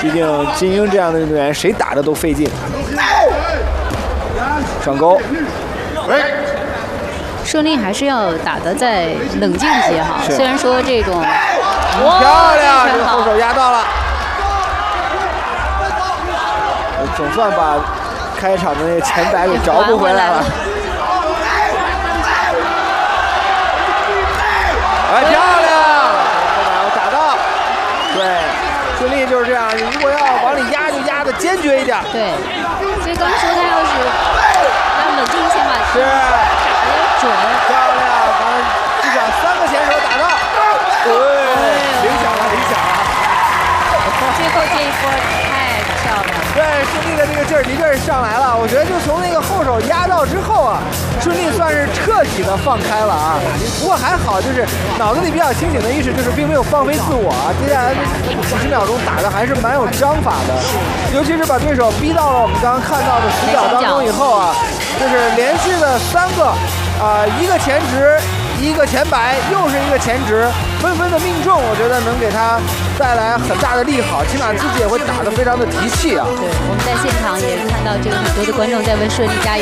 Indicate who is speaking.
Speaker 1: 毕竟金英这样的运动员，谁打的都费劲。上钩，
Speaker 2: 顺利还是要打得再冷静些哈。虽然说这种，
Speaker 1: 漂亮，这个后手压到了，总算把开场的那个前摆给找补回来了。哎，漂亮，打到，对，顺利就是这样。你如果要往里压，就压的坚决一点。
Speaker 2: 对，所以刚说他要是要冷静一些嘛，
Speaker 1: 是
Speaker 2: 打得准，
Speaker 1: 漂亮，刚才至少3个前手打到，对，理想了，理想了。
Speaker 2: 最后这一波太漂亮了。
Speaker 1: 对，顺利的这个劲儿的确是上来了。我觉得就从那个后手压到之后啊，顺利算是彻底的放开了啊。不过还好，就是脑子里比较清醒的意识，就是并没有放飞自我啊。接下来几十秒钟打的还是蛮有章法的，尤其是把对手逼到了我们刚刚看到的死角当中以后啊，就是连续的3个一个前直，一个前摆，又是一个前直，纷纷的命中，我觉得能给他带来很大的利好，起码自己也会打得非常的提气啊。
Speaker 2: 对，我们在现场也看到这个很多的观众在为顺利加油。